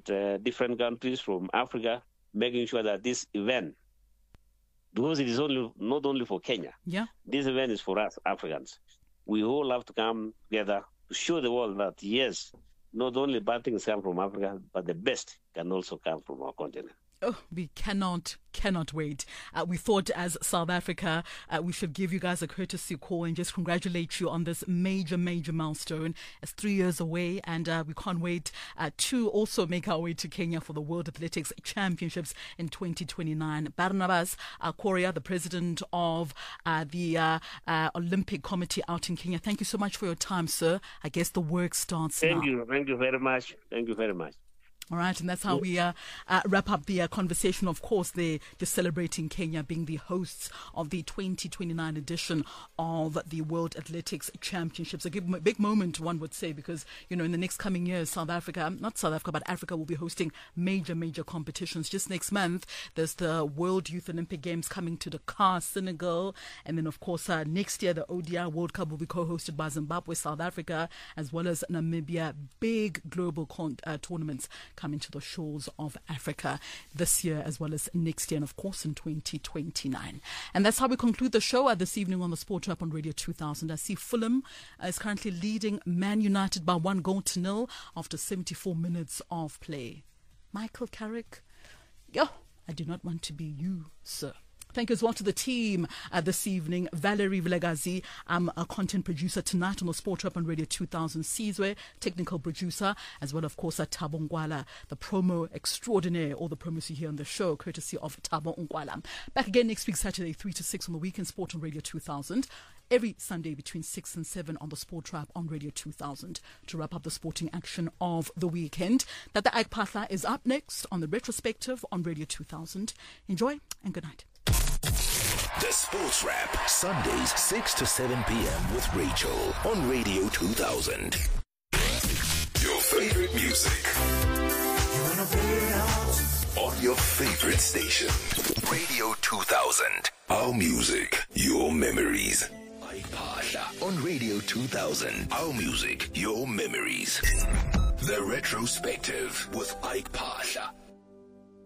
different countries from Africa, making sure that this event, because it is not only for Kenya, this event is for us Africans. We all have to come together to show the world that, yes, not only bad things come from Africa, but the best can also come from our continent. Oh, we cannot wait. We thought as South Africa, we should give you guys a courtesy call and just congratulate you on this major milestone. It's 3 years away, and we can't wait to also make our way to Kenya for the World Athletics Championships in 2029. Barnabas Koria, the president of the Olympic Committee out in Kenya, thank you so much for your time, sir. I guess the work starts now. Thank you very much. Thank you very much. All right, and that's how we wrap up the conversation. Of course, they're just celebrating Kenya being the hosts of the 2029 edition of the World Athletics Championships. A big moment, one would say, because, in the next coming years, Africa will be hosting major competitions. Just next month, there's the World Youth Olympic Games coming to Dakar, Senegal. And then, of course, next year, the ODI World Cup will be co-hosted by Zimbabwe, South Africa, as well as Namibia. Big global tournaments coming to the shores of Africa this year as well as next year, and of course in 2029. And that's how we conclude the show this evening on the Sport Wrap on Radio 2000. I see Fulham is currently leading Man United by 1-0 after 74 minutes of play. Michael Carrick, I do not want to be you, sir. Thank you as well to the team this evening. Valerie Vilagazi, I'm a content producer tonight on the Sport Wrap on Radio 2000. Sizwe, technical producer, as well, of course, Thabo Ngwala, the promo extraordinaire, all the promos you hear on the show, courtesy of Thabo Ngwala. Back again next week, Saturday, 3 to 6 on the weekend, Sport on Radio 2000. Every Sunday between 6 and 7 on the Sport Wrap on Radio 2000 to wrap up the sporting action of the weekend. That the Ike Pathla is up next on the retrospective on Radio 2000. Enjoy and good night. The Sports Wrap, Sundays 6 to 7 p.m. with Rachel on Radio 2000. Your favorite music. You wanna play it out? On your favorite station. Radio 2000. Our music, your memories. Ike Pathla on Radio 2000. Our music, your memories. The Retrospective with Ike Pathla.